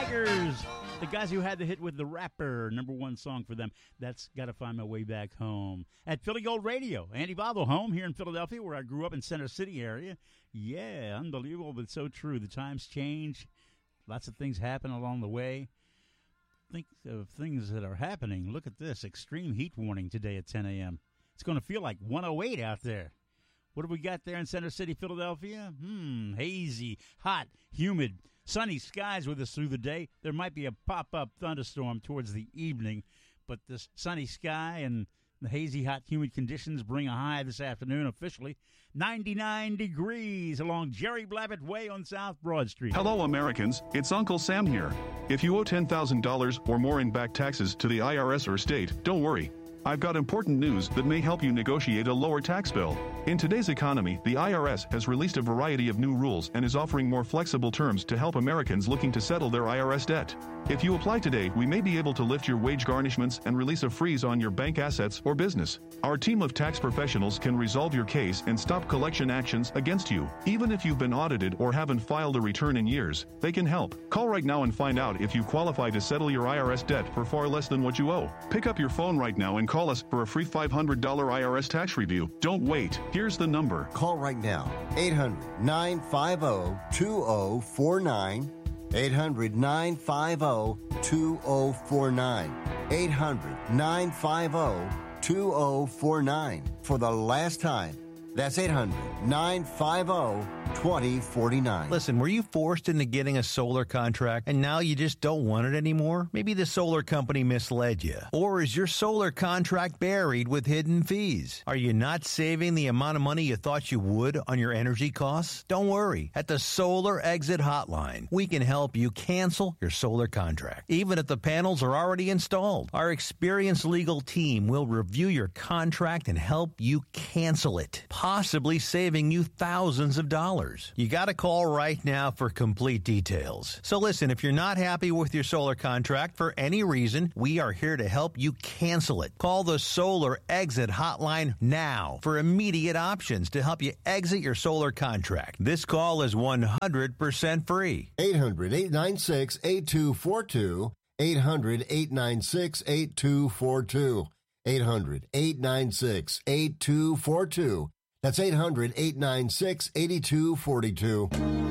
Tigers, the guys who had the hit with The Rapper, #1 song for them. That's Gotta Find My Way Back Home. At Philly Gold Radio, Andy Bottle, home here in Philadelphia, where I grew up in Center City area. Yeah, unbelievable, but so true. The times change. Lots of things happen along the way. Think of things that are happening. Look at this. Extreme heat warning today at 10 a.m. It's going to feel like 108 out there. What have we got there in Center City, Philadelphia? Hazy, hot, humid, sunny skies with us through the day. There might be a pop-up thunderstorm towards the evening, but this sunny sky and the hazy, hot, humid conditions bring a high this afternoon officially 99 degrees along Jerry Blabbett Way on South Broad Street. Hello, Americans. It's Uncle Sam here. If you owe $10,000 or more in back taxes to the IRS or state, don't worry. I've got important news that may help you negotiate a lower tax bill. In today's economy, the IRS has released a variety of new rules and is offering more flexible terms to help Americans looking to settle their IRS debt. If you apply today, we may be able to lift your wage garnishments and release a freeze on your bank assets or business. Our team of tax professionals can resolve your case and stop collection actions against you. Even if you've been audited or haven't filed a return in years, they can help. Call right now and find out if you qualify to settle your IRS debt for far less than what you owe. Pick up your phone right now and call us for a free $500 IRS tax review. Don't wait. Here's the number. Call right now. 800-950-2049. 800-950-2049. 800-950-2049. For the last time. That's 800-950-2049. Listen, were you forced into getting a solar contract and now you just don't want it anymore? Maybe the solar company misled you. Or is your solar contract buried with hidden fees? Are you not saving the amount of money you thought you would on your energy costs? Don't worry. At the Solar Exit Hotline, we can help you cancel your solar contract, even if the panels are already installed. Our experienced legal team will review your contract and help you cancel it, possibly saving you thousands of dollars. You got to call right now for complete details. So listen, if you're not happy with your solar contract for any reason, we are here to help you cancel it. Call the Solar Exit Hotline now for immediate options to help you exit your solar contract. This call is 100% free. 800-896-8242. 800-896-8242. 800-896-8242. That's 800-896-8242.